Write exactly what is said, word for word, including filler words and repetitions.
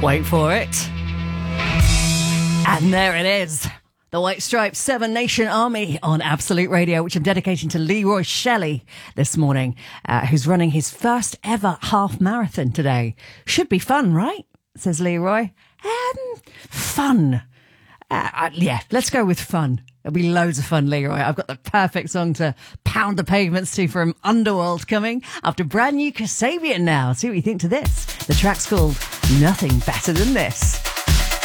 Wait for it. And there it is. The White Stripes Seven Nation Army on Absolute Radio, which I'm dedicating to Leroy Shelley this morning, uh, who's running his first ever half marathon today. Should be fun, right? Says Leroy. Um, fun. Uh, uh, yeah, let's go with fun. It'll be loads of fun, Leroy. I've got the perfect song to pound the pavements to from Underworld coming after brand new Kasabian now. See what you think to this. The track's called Nothing Better Than This.